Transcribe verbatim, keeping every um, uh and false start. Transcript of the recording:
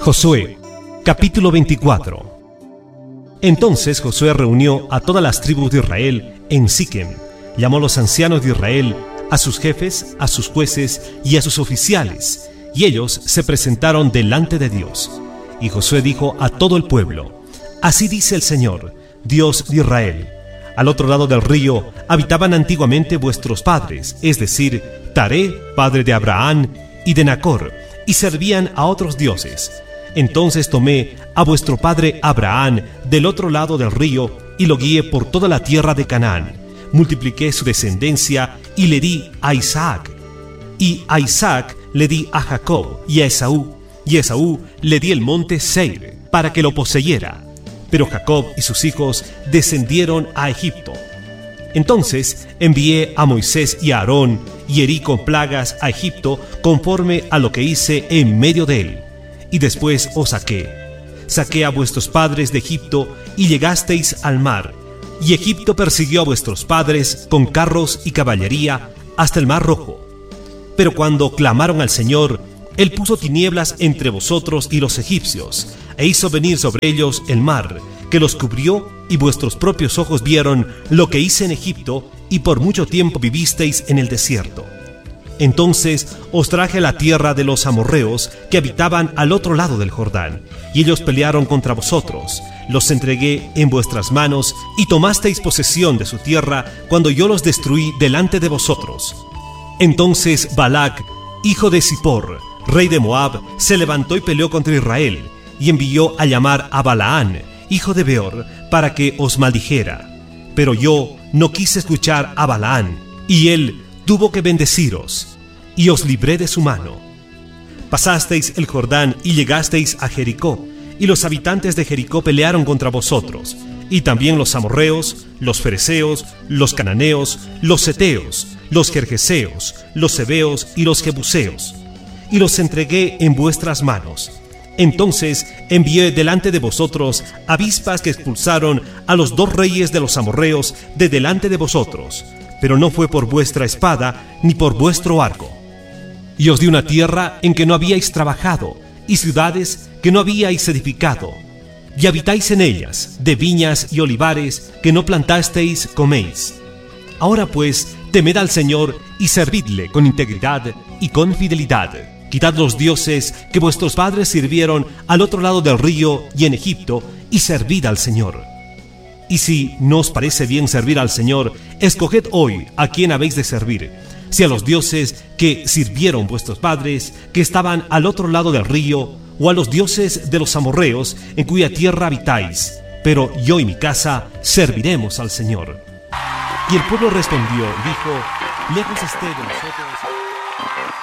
Josué, capítulo veinticuatro. Entonces Josué reunió a todas las tribus de Israel en Siquem, llamó a los ancianos de Israel, a sus jefes, a sus jueces y a sus oficiales, y ellos se presentaron delante de Dios. Y Josué dijo a todo el pueblo: Así dice el Señor, Dios de Israel: al otro lado del río habitaban antiguamente vuestros padres, es decir, Taré, padre de Abraham y de Nacor, y servían a otros dioses. Entonces tomé a vuestro padre Abraham del otro lado del río y lo guié por toda la tierra de Canaán. Multipliqué su descendencia y le di a Isaac. Y a Isaac le di a Jacob y a Esaú. Y a Esaú le di el monte Seir para que lo poseyera. Pero Jacob y sus hijos descendieron a Egipto. Entonces envié a Moisés y a Aarón y herí con plagas a Egipto conforme a lo que hice en medio de él. Y después os saqué. Saqué a vuestros padres de Egipto y llegasteis al mar. Y Egipto persiguió a vuestros padres con carros y caballería hasta el mar Rojo. Pero cuando clamaron al Señor, Él puso tinieblas entre vosotros y los egipcios, e hizo venir sobre ellos el mar, que los cubrió, y vuestros propios ojos vieron lo que hice en Egipto, y por mucho tiempo vivisteis en el desierto. Entonces os traje a la tierra de los amorreos que habitaban al otro lado del Jordán, y ellos pelearon contra vosotros. Los entregué en vuestras manos, y tomasteis posesión de su tierra cuando yo los destruí delante de vosotros. Entonces Balac, hijo de Zippor, rey de Moab, se levantó y peleó contra Israel, y envió a llamar a Balaán, hijo de Beor, para que os maldijera. Pero yo no quise escuchar a Balaán, y él tuvo que bendeciros, y os libré de su mano. Pasasteis el Jordán y llegasteis a Jericó, y los habitantes de Jericó pelearon contra vosotros, y también los amorreos, los fereceos, los cananeos, los heteos, los gergeseos, los heveos y los jebuseos, y los entregué en vuestras manos. Entonces envié delante de vosotros avispas que expulsaron a los dos reyes de los amorreos de delante de vosotros, pero no fue por vuestra espada ni por vuestro arco. Y os di una tierra en que no habíais trabajado, y ciudades que no habíais edificado, y habitáis en ellas, de viñas y olivares que no plantasteis, coméis. Ahora pues, temed al Señor y servidle con integridad y con fidelidad. Quitad los dioses que vuestros padres sirvieron al otro lado del río y en Egipto, y servid al Señor. Y si no os parece bien servir al Señor, escoged hoy a quién habéis de servir, si a los dioses que sirvieron vuestros padres, que estaban al otro lado del río, o a los dioses de los amorreos, en cuya tierra habitáis. Pero yo y mi casa serviremos al Señor. Y el pueblo respondió, dijo: lejos esté de nosotros